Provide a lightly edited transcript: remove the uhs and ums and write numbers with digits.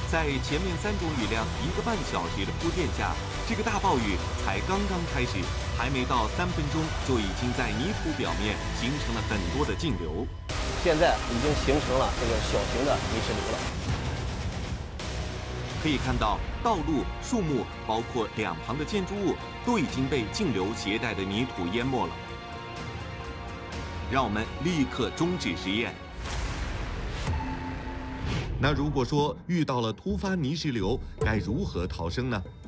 在前面3种雨量1个半小时的铺垫下，这个大暴雨才刚刚开始，还没到3分钟，就已经在泥土表面形成了很多的径流。 现在已经形成了这个小型的泥石流了。 可以看到，道路、树木，包括两旁的建筑物，都已经被径流携带的泥土淹没了。让我们立刻终止实验。那如果说遇到了突发泥石流，该如何逃生呢？